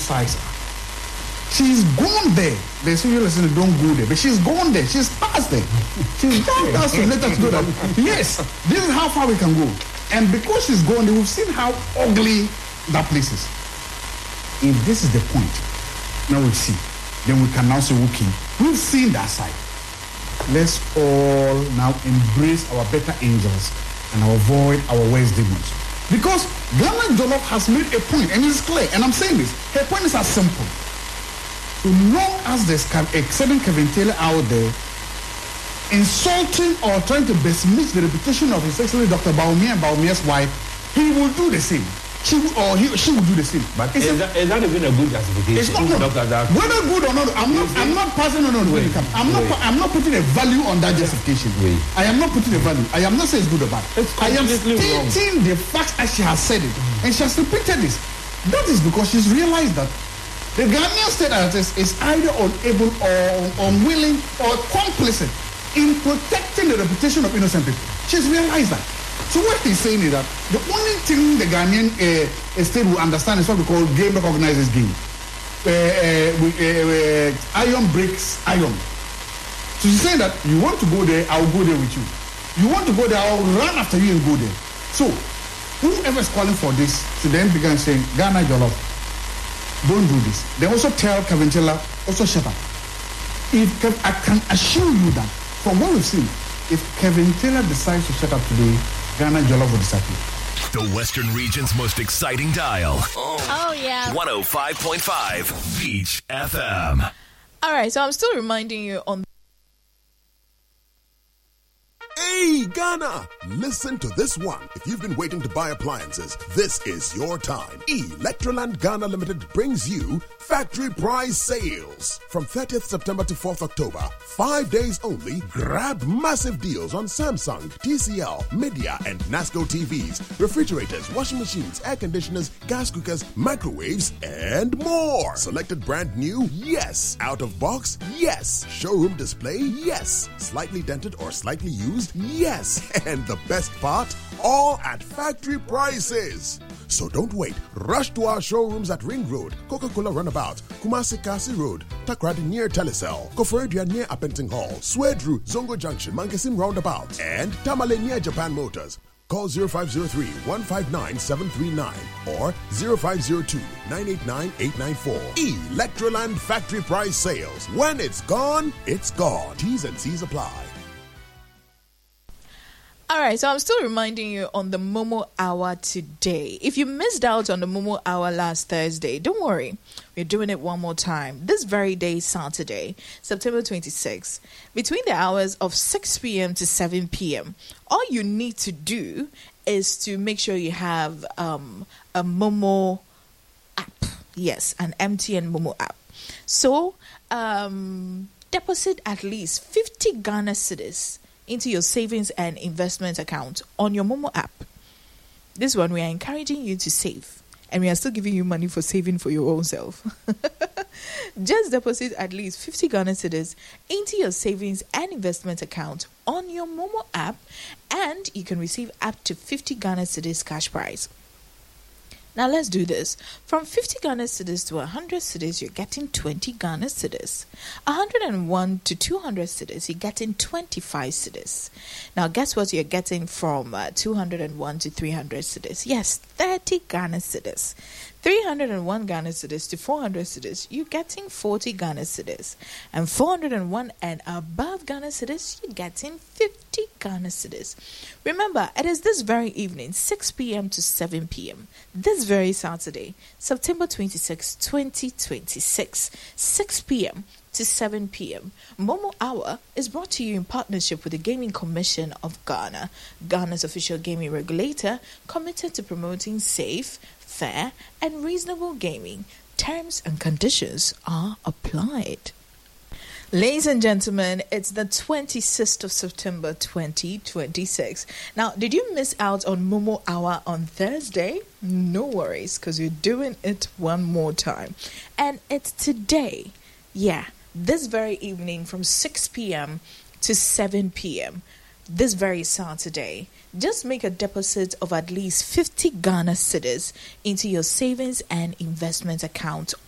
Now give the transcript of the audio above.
sites are. She's gone there. They say you listen, don't go there. But she's gone there. She's past there. She's gone there to let us know that, yes, this is how far we can go. And because she's gone there, we've seen how ugly that place is. If this is the point, now we see, then we can now say, okay, we've seen that side. Let's all now embrace our better angels and avoid our worst demons. Because Ghana Jollof has made a point, and it's clear, and I'm saying this, her point is as simple. So long as there's a certain Kevin Taylor out there insulting or trying to besmirch the reputation of His Excellency Dr. Bawumia and Bawumia's wife, he will do the same. She will do the same. But is that even a good justification? It's not. Whether good or not, I'm not passing on when it comes. I'm not putting a value on that justification. I am not putting a value. I am not saying it's good or bad. I am stating the facts as she has said it, and she has repeated this. That is because she's realized that the Ghanaian state is either unable or unwilling or complicit in protecting the reputation of innocent people. She's realized that. So what he's saying is that the only thing the Ghanaian state will understand is what we call game recognizes game. Iron breaks iron. So she's saying that you want to go there, I'll go there with you. You want to go there, I'll run after you and go there. So whoever is calling for this should then begin saying, Ghana Jollof, don't do this. They also tell Kevin Taylor, also shut up. I can assure you that from what we've seen, if Kevin Taylor decides to shut up today, Ghana Jollof will disappear. The Western region's most exciting dial. Oh yeah. 105.5 Beach FM. All right, so I'm still reminding you on. Hey, Ghana! Listen to this one. If you've been waiting to buy appliances, this is your time. Electroland Ghana Limited brings you Factory Price Sales. From 30th September to 4th October, 5 days only, grab massive deals on Samsung, TCL, Media, and NASCO TVs, refrigerators, washing machines, air conditioners, gas cookers, microwaves, and more. Selected brand new? Yes. Out of box? Yes. Showroom display? Yes. Slightly dented or slightly used? Yes. And the best part? All at factory prices. So don't wait. Rush to our showrooms at Ring Road, Coca-Cola Runabout, Kumasi Kasi Road, Takrady near Telecel, Koforidua near Apenting Hall, Swedru, Zongo Junction, Mangasim Roundabout, and Tamale near Japan Motors. Call 0503-159-739 or 0502-989-894. Electroland Factory Price Sales. When it's gone, it's gone. T's and C's apply. All right, so I'm still reminding you on the Momo Hour today. If you missed out on the Momo Hour last Thursday, don't worry. We're doing it one more time. This very day, Saturday, September 26th, between the hours of 6 p.m. to 7 p.m. All you need to do is to make sure you have a Momo app. Yes, an MTN Momo app. So, deposit at least 50 Ghana cedis into your savings and investment account on your Momo app. This one, we are encouraging you to save, and we are still giving you money for saving for your own self. Just deposit at least 50 Ghana cedis into your savings and investment account on your Momo app, and you can receive up to 50 Ghana cedis cash prize. Now let's do this. From 50 Ghana cedis to 100 cedis, you're getting 20 Ghana cedis. 101 to 200 cedis, you're getting 25 cedis. Now guess what you're getting from 201 to 300 cedis? Yes, 30 Ghana cedis. 301 Ghana cedis to 400 cedis, you're getting 40 Ghana cedis. And 401 and above Ghana cedis, you're getting 50 Ghana cedis. Remember, it is this very evening, 6 p.m. to 7 p.m. This very Saturday, September 26, 2026, 6 p.m. to 7 p.m. Momo Hour is brought to you in partnership with the Gaming Commission of Ghana, Ghana's official gaming regulator, committed to promoting safe, fair, and reasonable gaming. Terms and conditions are applied. Ladies and gentlemen, it's the 26th of September 2026. Now, did you miss out on Momo Hour on Thursday? No worries, because we're doing it one more time. And it's today. Yeah, this very evening from 6 p.m. to 7 p.m. This very Saturday. Just make a deposit of at least 50 Ghana cedis into your savings and investment account